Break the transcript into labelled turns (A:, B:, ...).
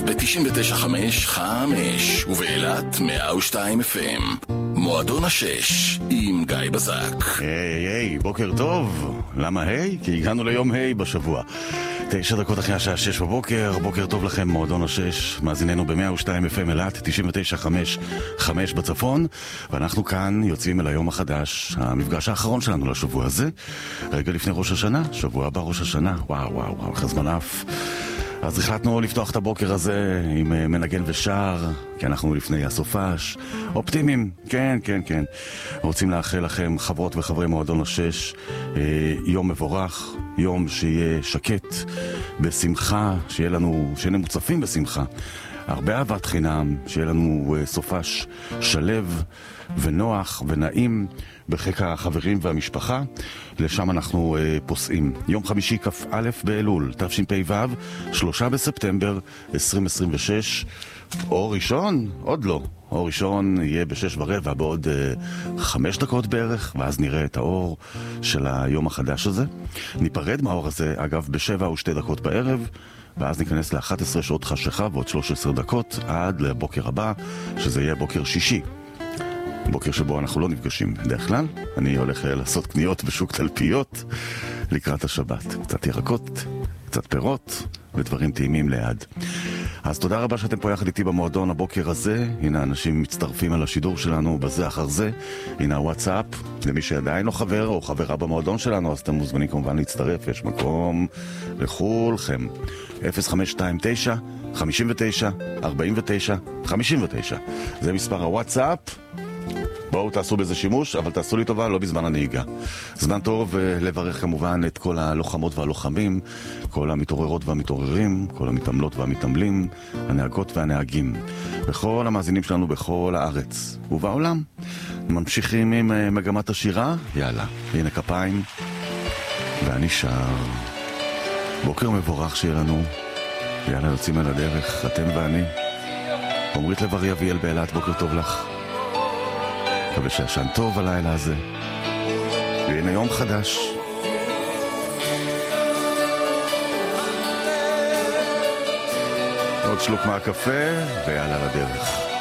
A: ב-99.5 ובאילת 102 FM. מועדון השש עם גיא בזק.
B: היי, בוקר טוב. למה היי? כי הגענו ליום היי בשבוע. 9 דקות אחרי השעה 6 בבוקר. בוקר טוב לכם, מועדון השש. מאזיננו ב-102 FM אילת, 99.5 בצפון. ואנחנו כאן יוצאים אל היום החדש, המפגש האחרון שלנו לשבוע הזה. רגע לפני ראש השנה, שבוע הבא ראש השנה. וואו, איך הזמן עף. אז החלטנו לפתוח את הבוקר הזה עם מנגן ושר, כי אנחנו לפני הסופש. אופטימיים, כן. רוצים לאחל לכם, חברות וחברי מועדון השש, יום מבורך, יום שיהיה שקט, בשמחה, שיהיה מוצפים בשמחה. הרבה אהבת חינם, שיהיה לנו סופש שלב ונוח ונעים בחיק החברים והמשפחה. לשם אנחנו פוסעים. יום חמישי כ"א באלול, תשפ"ו, 3 בספטמבר 2026. אור ראשון? עוד לא. אור ראשון יהיה ב6:15 בעוד 5 דקות בערך, ואז נראה את האור של היום החדש הזה. ניפרד מהאור הזה, אגב, ב7:02 בערב, ואז ניכנס ל11 שעות חשיכה ועוד 13 דקות עד לבוקר הבא, שזה יהיה בוקר שישי. בוקר שבו אנחנו לא נפגשים בדרך כלל. אני הולך לעשות קניות בשוק תלפיות לקראת השבת. קצת ירקות, קצת פירות ודברים טעימים ליד. אז תודה רבה שאתם פה יחד איתי במועדון הבוקר הזה. הנה אנשים מצטרפים על השידור שלנו בזה אחר זה. הנה הוואטסאפ. למי שעדיין לא חבר או חברה במועדון שלנו, אז אתם מוזמנים כמובן להצטרף. יש מקום לכולכם. 0529 59 49 59. זה מספר הוואטסאפ. בואו תעשו בזה שימוש, אבל תעשו לי טובה, לא בזמן הנהיגה. זמן טוב לברך כמובן את כל הלוחמות והלוחמים, כל המתעוררות והמתעוררים, כל המתעמלות והמתעמלים, הנהגות והנהגים, וכל המאזינים שלנו בכל הארץ ובעולם. ממשיכים עם מגמת השירה. יאללה, הנה כפיים ואני שר. בוקר מבורך שיהיה לנו. יאללה, יוצאים על הדרך, אתם ואני. עומרית לב-ארי אביאל באילת, בוקר טוב לך. מקווה שישן טוב הלילה הזה. והנה יום חדש. עוד שלוק מהקפה ויאללה לדרך.